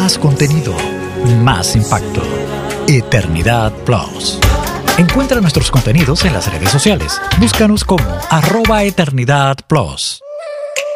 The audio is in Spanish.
Más contenido, más impacto. Eternidad Plus. Encuentra nuestros contenidos en las redes sociales. Búscanos como @EternidadPlus.